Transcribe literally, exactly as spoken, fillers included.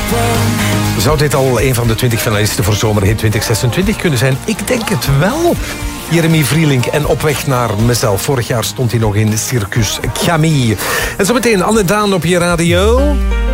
Zou dit al een van de twintig finalisten voor Zomerhit twintig zesentwintig kunnen zijn? Ik denk het wel. Jeremy Vrielink en Op weg naar mezelf. Vorig jaar stond hij nog in Circus Camille. En zometeen Anne Daan op je radio.